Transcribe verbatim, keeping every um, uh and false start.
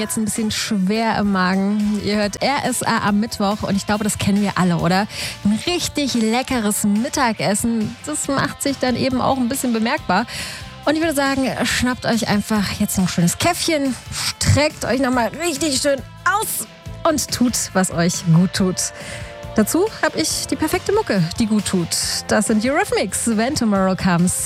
jetzt ein bisschen schwer im Magen. Ihr hört R S A am Mittwoch und ich glaube, das kennen wir alle, oder? Ein richtig leckeres Mittagessen, das macht sich dann eben auch ein bisschen bemerkbar. Und ich würde sagen, schnappt euch einfach jetzt noch ein schönes Käffchen, streckt euch nochmal richtig schön aus und tut, was euch gut tut. Dazu habe ich die perfekte Mucke, die gut tut. Das sind Eurythmics, When Tomorrow Comes.